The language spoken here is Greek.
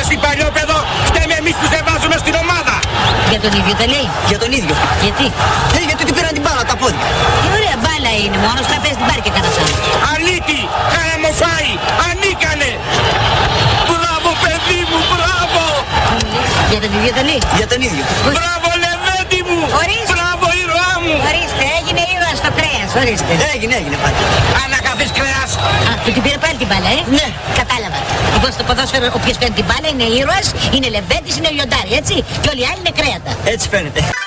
Εσύ παλιόπαιδο, φταίμε εμείς που σε βάζουμε στην ομάδα. Για τον ίδιο τα λέει. Για τον ίδιο. Γιατί? Γιατί του πήραν την μπάλα τα πόδια. Τι ωραία μπάλα είναι, μόνος θα παίζει την πάρει και κανένας άλλος. Αλήτη, χαραμοφάι, ανίκανε. Μπράβο παιδί μου, μπράβο. Για τον ίδιο τα λέει. Για τον ίδιο. Μπράβο Λεβέντη μου. Ορίστε. Μπράβο ήρωά μου. Ορίστε, έγινε ήρωα στο κρέας, ορίστε. Έγινε πάλι. Ανακαθείς κρέας. Α, του την πήρε πάλι την μπάλα, Ναι. Κατάλαβα. Λοιπόν, στο ποδόσφαιρο όποιος παίρνει την μπάλα είναι ήρωας, είναι λεβέντης, είναι λιοντάρι, έτσι. Και όλοι οι άλλοι είναι κρέατα. Έτσι φαίνεται.